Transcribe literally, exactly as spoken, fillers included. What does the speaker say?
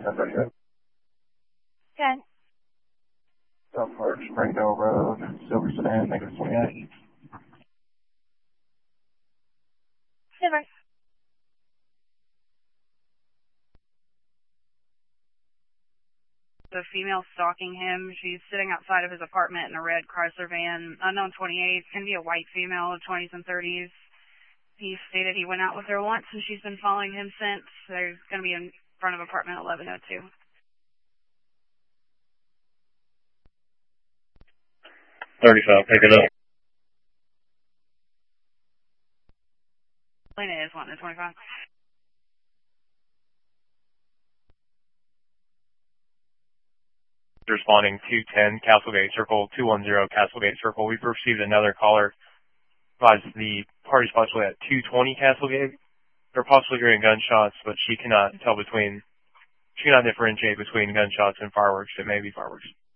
Okay. South Park, Springdale Road, Silver Sand, negative twenty-eight. Silver. The female stalking him. She's sitting outside of his apartment in a red Chrysler van. Unknown twenty-eight. It's going to be a white female of twenties and thirties. He stated he went out with her once, and she's been following him since. They're going to be in front of apartment eleven oh two. thirty-five, pick it up. Lena is wanting a twenty-five. Responding two ten Castlegate Circle, two one zero Castlegate Circle. We've received another caller. Advise the party's possibly at two twenty Castlegate. They're possibly hearing gunshots, but she cannot tell between, she cannot differentiate between gunshots and fireworks. It may be fireworks.